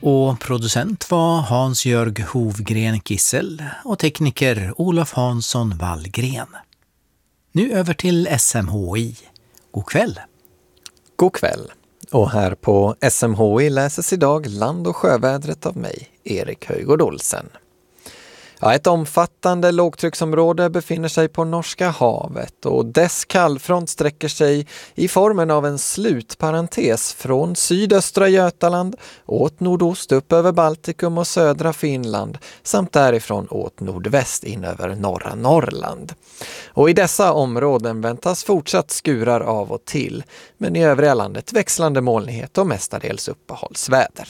Och producent var Hans-Jörg Hovgren Kissel och tekniker Olof Hansson Wallgren. Nu över till SMHI. God kväll! God kväll! Och här på SMHI läses idag land- och sjövädret av mig, Erik Höjgård Olsen. Ja, ett omfattande lågtrycksområde befinner sig på Norska havet och dess kallfront sträcker sig i formen av en slutparentes från sydöstra Götaland åt nordost upp över Baltikum och södra Finland samt därifrån åt nordväst in över norra Norrland. Och i dessa områden väntas fortsatt skurar av och till, men i övriga landet växlande molnighet och mestadels uppehållsväder.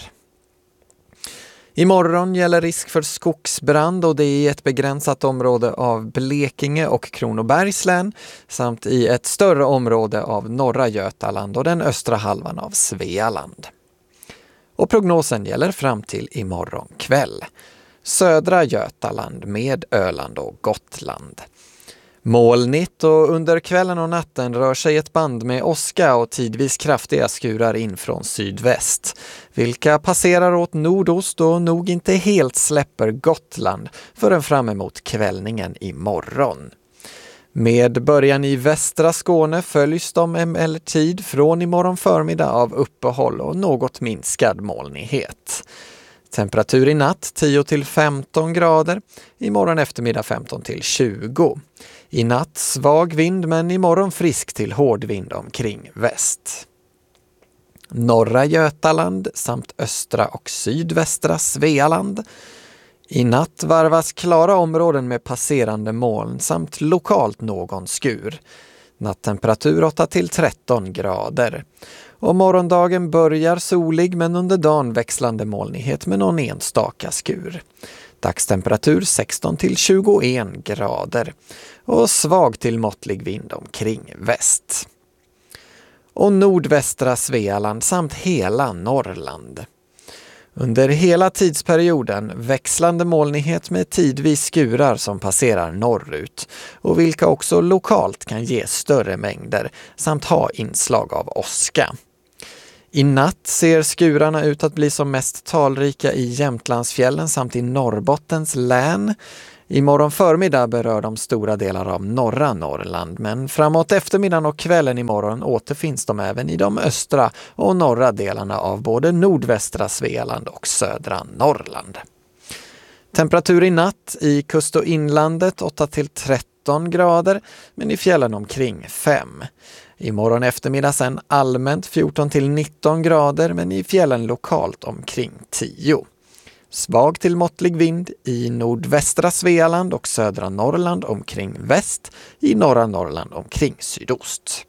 Imorgon gäller risk för skogsbrand och det är i ett begränsat område av Blekinge och Kronobergs län samt i ett större område av norra Götaland och den östra halvan av Svealand. Och prognosen gäller fram till imorgon kväll. Södra Götaland med Öland och Gotland. Molnigt och under kvällen och natten rör sig ett band med åska och tidvis kraftiga skurar in från sydväst, vilka passerar åt nordost och nog inte helt släpper Gotland förrän fram emot kvällningen imorgon. Med början i västra Skåne följs de emellertid från imorgon förmiddag av uppehåll och något minskad molnighet. Temperatur i natt 10-15 grader, imorgon eftermiddag 15-20. I natt svag vind men imorgon frisk till hård vind omkring väst. Norra Götaland samt östra och sydvästra Svealand. I natt varvas klara områden med passerande moln samt lokalt någon skur. Nattemperatur 8-13 grader. Och morgondagen börjar solig men under dagen växlande molnighet med någon enstaka skur. Dagstemperatur 16-21 grader och svag till måttlig vind omkring väst. Och nordvästra Svealand samt hela Norrland. Under hela tidsperioden växlande molnighet med tidvis skurar som passerar norrut och vilka också lokalt kan ge större mängder samt ha inslag av åska. I natt ser skurarna ut att bli som mest talrika i Jämtlandsfjällen samt i Norrbottens län. Imorgon förmiddag berör de stora delar av norra Norrland, men framåt eftermiddagen och kvällen imorgon återfinns de även i de östra och norra delarna av både nordvästra Svealand och södra Norrland. Temperatur i natt i kust- och inlandet 8-13 grader, men i fjällen omkring 5. Imorgon eftermiddag sen allmänt 14-19 grader, men i fjällen lokalt omkring 10. Svag till måttlig vind i nordvästra Svealand och södra Norrland omkring väst, i norra Norrland omkring sydost.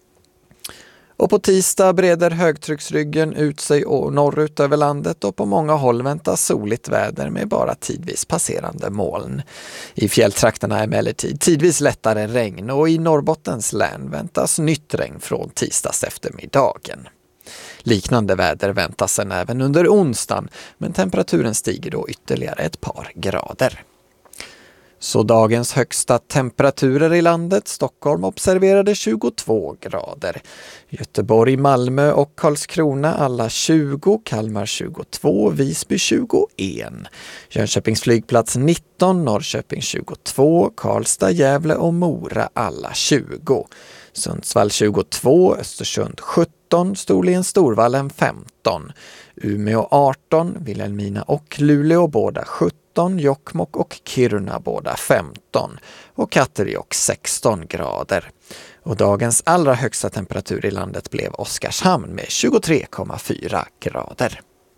Och på tisdag breder högtrycksryggen ut sig och norrut över landet och på många håll väntas soligt väder med bara tidvis passerande moln. I fjälltrakterna emellertid tidvis lättare regn och i Norrbottens län väntas nytt regn från tisdags eftermiddagen. Liknande väder väntas sen även under onsdagen, men temperaturen stiger då ytterligare ett par grader. Så dagens högsta temperaturer i landet: Stockholm observerade 22 grader. Göteborg, Malmö och Karlskrona alla 20, Kalmar 22, Visby 21. Jönköpings flygplats 19, Norrköping 22, Karlstad, Gävle och Mora alla 20. Sundsvall 22, Östersund 17, Storlien Storvallen 15, Umeå 18, Vilhelmina och Luleå båda 17, Jokkmokk och Kiruna båda 15 och Katterijokk 16 grader. Och dagens allra högsta temperatur i landet blev Oskarshamn med 23,4 grader.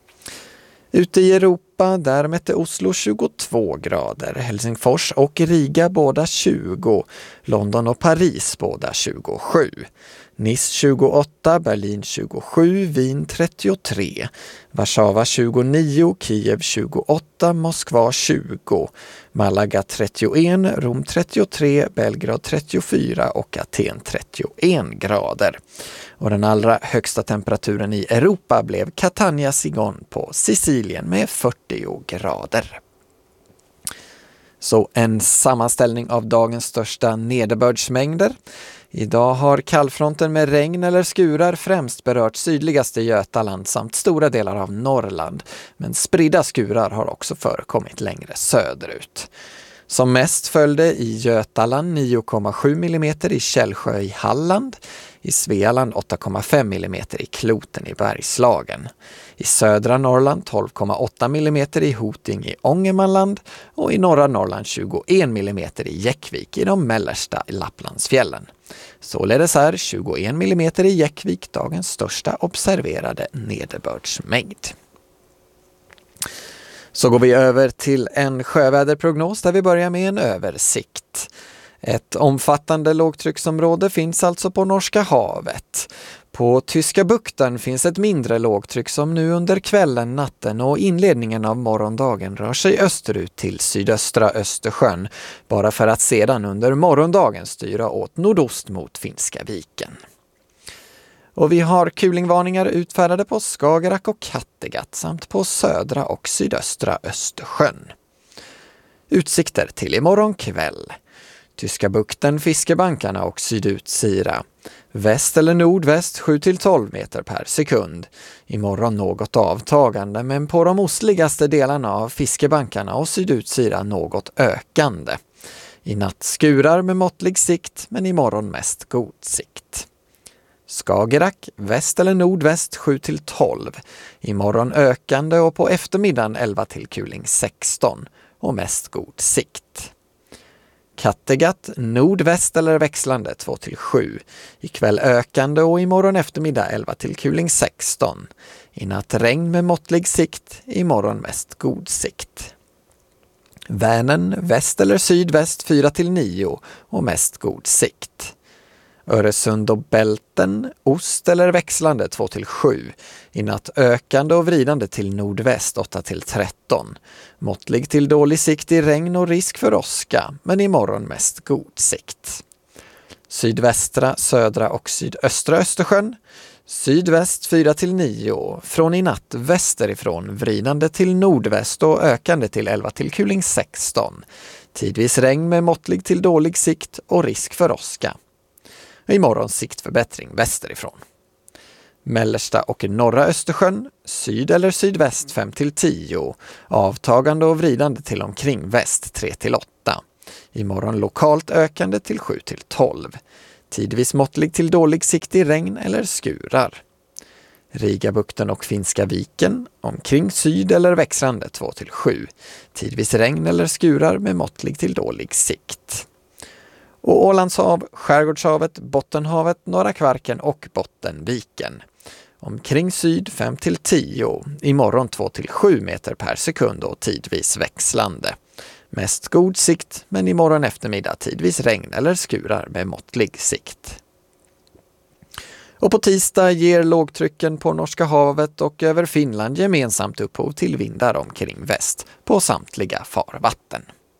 Ute i Europa, där mätte Oslo 22 grader, Helsingfors och Riga båda 20, London och Paris båda 27, Nice 28, Berlin 27, Wien 33, Warszawa 29, Kiev 28, Moskva 20, Malaga 31, Rom 33, Belgrad 34 och Aten 31 grader. Och den allra högsta temperaturen i Europa blev Catania Sigon på Sicilien med 40 grader. Så en sammanställning av dagens största nederbördsmängder. Idag har kallfronten med regn eller skurar främst berört sydligaste Götaland samt stora delar av Norrland, men spridda skurar har också förekommit längre söderut. Som mest följde i Götaland 9,7 mm i Källsjö i Halland, i Svealand 8,5 mm i Kloten i Bergslagen, i södra Norrland 12,8 mm i Hoting i Ångermanland och i norra Norrland 21 mm i Jäckvik i de mellersta Lapplandsfjällen. Således är 21 mm i Jäckvik dagens största observerade nederbördsmängd. Så går vi över till en sjöväderprognos där vi börjar med en översikt. Ett omfattande lågtrycksområde finns alltså på Norska havet. På Tyska bukten finns ett mindre lågtryck som nu under kvällen, natten och inledningen av morgondagen rör sig österut till sydöstra Östersjön, bara för att sedan under morgondagen styra åt nordost mot Finska viken. Och vi har kulingvarningar utfärdade på Skagerrak och Kattegatt samt på södra och sydöstra Östersjön. Utsikter till imorgon kväll. Tyska bukten, Fiskebankarna och Sydutsira. Väst eller nordväst 7-12 meter per sekund. Imorgon något avtagande, men på de ostligaste delarna av Fiskebankarna och Sydutsira något ökande. I natt skurar med måttlig sikt, men imorgon mest god sikt. Skagerrak, väst eller nordväst 7-12. Imorgon ökande och på eftermiddagen 11 till kuling 16 och mest god sikt. Kattegatt, nordväst eller växlande 2-7. Ikväll ökande och imorgon eftermiddag 11 till kuling 16. I natt regn med måttlig sikt, imorgon mest god sikt. Vänern, väst eller sydväst 4-9 och mest god sikt. Öresund och Bälten, ost eller växlande 2-7. I natt ökande och vridande till nordväst 8-13. Måttlig till dålig sikt i regn och risk för åska, men imorgon mest god sikt. Sydvästra, södra och sydöstra Östersjön. Sydväst 4-9. Från i natt västerifrån vridande till nordväst och ökande till 11 till kuling 16. Tidvis regn med måttlig till dålig sikt och risk för åska. Imorgon siktförbättring västerifrån. Mellersta och norra Östersjön, syd eller sydväst 5-10, avtagande och vridande till omkring väst 3-8. Imorgon lokalt ökande till 7-12. Tidvis måttlig till dålig sikt i regn eller skurar. Rigabukten och Finska viken, omkring syd eller växlande 2-7. Tidvis regn eller skurar med måttlig till dålig sikt. Och Ålandshav, Skärgårdshavet, Bottenhavet, Norra Kvarken och Bottenviken. Omkring syd 5-10, imorgon 2-7 meter per sekund och tidvis växlande. Mest god sikt, men imorgon eftermiddag tidvis regn eller skurar med måttlig sikt. Och på tisdag ger lågtrycken på Norska havet och över Finland gemensamt upphov till vindar omkring väst på samtliga farvatten.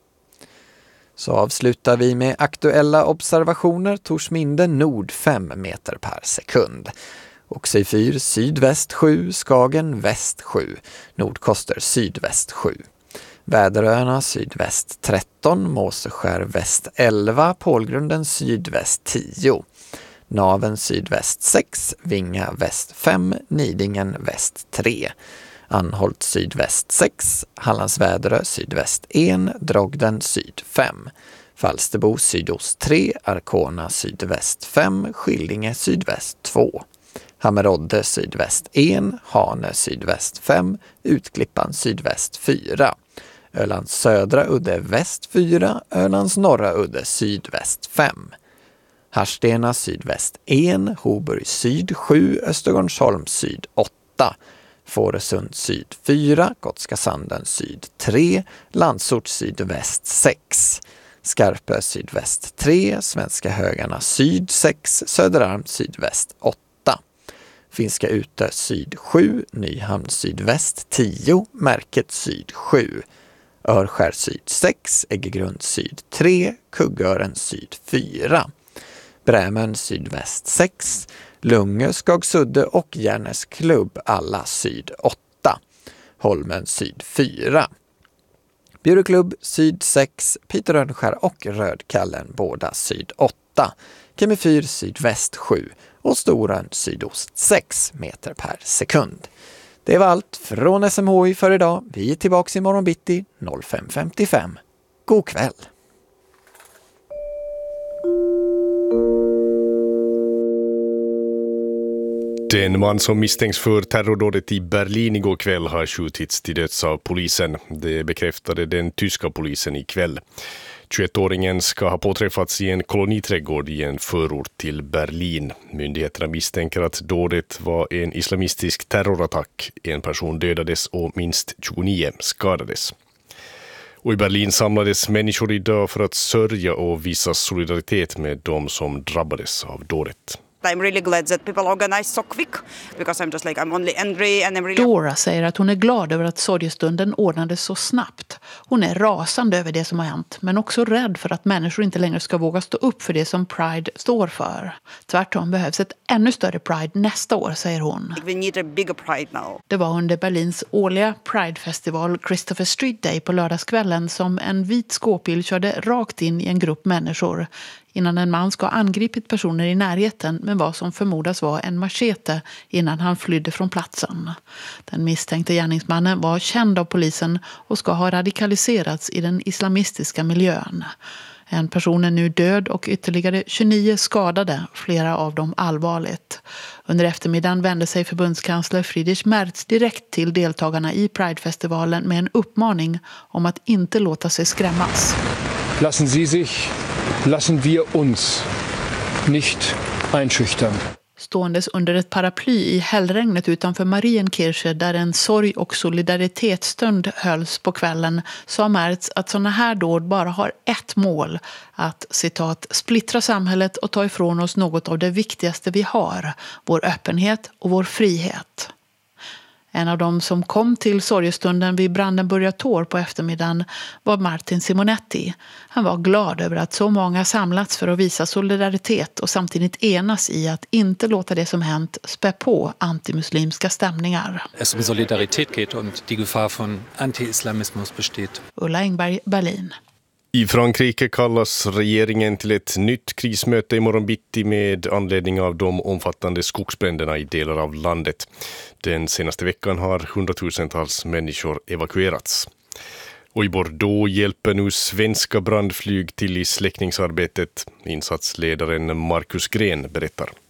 Så avslutar vi med aktuella observationer. Torsminde nord 5 meter per sekund. Oxyfyr sydväst 7, Skagen väst 7, Nordkoster sydväst 7. Väderöarna sydväst 13, Måseskär väst 11, Pålgrunden sydväst 10. Naven sydväst 6, Vinga väst 5, Nidingen väst 3. Anholt sydväst 6, Hallands Väderö sydväst 1, Drogden syd 5. Falsterbo sydost 3, Arkona sydväst 5, Skillinge sydväst 2. Hammerodde sydväst 1, Hane sydväst 5, Utklippan sydväst 4. Ölands södra udde väst 4, Ölands norra udde sydväst 5. Harstena sydväst 1, Hoburg syd 7, Östergårdsholm syd 8. Fårösund syd 4, Gotska Sanden syd 3, Landsort sydväst 6. Skarpö sydväst 3, Svenska Högarna syd 6, Söderarm sydväst 8. Finska Utö syd 7, Nyhamn sydväst 10, Märket syd 7. Örskär syd 6, Äggegrund syd 3, Kuggören syd 4. Brämön sydväst 6, Lungö, Skagsudde och Järnäs klubb alla syd 8. Holmen syd 4. Bjurklubb syd 6, Piterönskär och Rödkallen båda syd 8. Kemifyr sydväst 7 och Storön sydost 6 meter per sekund. Det var allt från SMHI för idag. Vi är tillbaka imorgon bitti 05.55. God kväll! Den man som misstänks för terrordådet i Berlin igår kväll har skjutits till döds av polisen. Det bekräftade den tyska polisen ikväll. 21-åringen ska ha påträffats i en koloniträdgård i en förort till Berlin. Myndigheterna misstänker att dådet var en islamistisk terrorattack. En person dödades och minst 29 skadades. Och i Berlin samlades människor idag för att sörja och visa solidaritet med de som drabbades av dådet. I'm really glad that people organize so quick because I'm just like I'm only angry and I'm really... Dora säger att hon är glad över att sorgestunden ordnades så snabbt. Hon är rasande över det som har hänt men också rädd för att människor inte längre ska våga stå upp för det som Pride står för. Tvärtom behövs ett ännu större Pride nästa år, säger hon. We need a bigger Pride now. Det var under Berlins årliga Pride-festival Christopher Street Day på lördagskvällen som en vit skåpbil körde rakt in i en grupp människor innan en man ska ha angripit personer i närheten med vad som förmodas vara en machete innan han flydde från platsen. Den misstänkte gärningsmannen var känd av polisen och ska ha radikaliserats i den islamistiska miljön. En person är nu död och ytterligare 29 skadade, flera av dem allvarligt. Under eftermiddagen vände sig förbundskansler Friedrich Merz direkt till deltagarna i Pride-festivalen med en uppmaning om att inte låta sig skrämmas. Lassen wir uns nicht einschüchtern. Ståendes under ett paraply i hällregnet utanför Marienkirche där en sorg- och solidaritetsstund hölls på kvällen sa Merz att sådana här dåd bara har ett mål, att citat splittra samhället och ta ifrån oss något av det viktigaste vi har, vår öppenhet och vår frihet. En av dem som kom till sorgestunden vid Brandenburger Tor på eftermiddagen var Martin Simonetti. Han var glad över att så många samlats för att visa solidaritet och samtidigt enas i att inte låta det som hänt spä på antimuslimska stämningar. Es um Solidarität geht und die Gefahr von Anti-Islamismus besteht. Ulla Engberg, Berlin. I Frankrike kallas regeringen till ett nytt krismöte imorgon bitti med anledning av de omfattande skogsbränderna i delar av landet. Den senaste veckan har hundratusentals människor evakuerats. Och i Bordeaux hjälper nu svenska brandflyg till i släckningsarbetet. Insatsledaren Marcus Gren berättar.